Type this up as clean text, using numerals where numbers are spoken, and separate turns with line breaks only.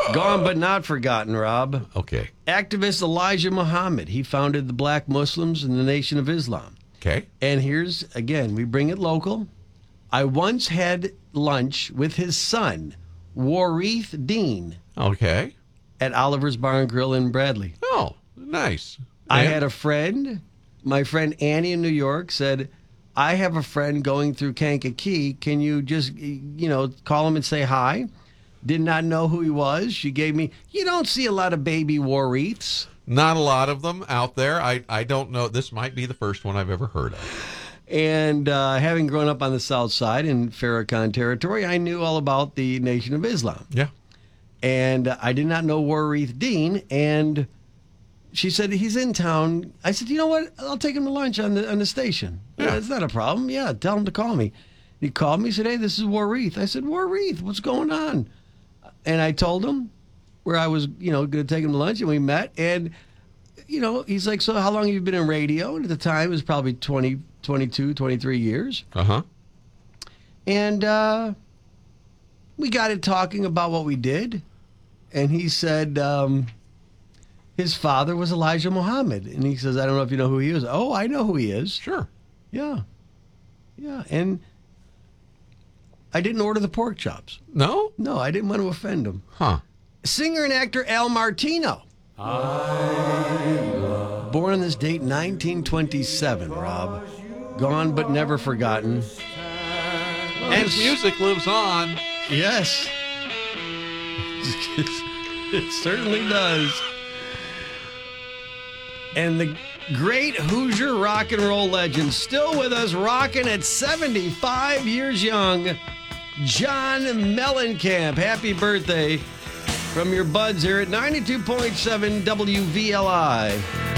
Gone but not forgotten, Rob.
Okay.
Activist Elijah Muhammad. He founded the Black Muslims in the Nation of Islam.
Okay.
And here's, again, we bring it local. I once had lunch with his son, Warith Dean,
Okay.
at Oliver's Bar and Grill in Bradley.
Oh, nice.
I
And-
had a friend, my friend Annie in New York, said, I have a friend going through Kankakee. Can you just, call him and say hi? Did not know who he was. She gave me, you don't see a lot of baby Wariths.
Not a lot of them out there. I don't know. This might be the first one I've ever heard of.
And having grown up on the South Side in Farrakhan territory, I knew all about the Nation of Islam.
Yeah.
And I did not know Warith Dean. And she said, he's in town. I said, you know what? I'll take him to lunch on the station.
Yeah.
It's not a problem. Yeah, tell him to call me. He called me, said, hey, this is Warith. I said, Warith, what's going on? And I told him where I was, going to take him to lunch. And we met. And, he's like, so how long have you been in radio? And at the time, it was probably 22, 23 years.
Uh-huh.
And we got it talking about what we did. And he said his father was Elijah Muhammad. And he says, I don't know if you know who he is. Oh, I know who he is.
Sure.
Yeah. Yeah. And I didn't order the pork chops.
No?
No, I didn't want to offend him.
Huh.
Singer and actor Al Martino. Born on this date, 1927, Rob. Gone but never forgotten.
Well, his music lives on.
Yes. It certainly does. And the great Hoosier rock and roll legend, still with us, rocking at 75 years young, John Mellencamp. Happy birthday from your buds here at 92.7 WVLI.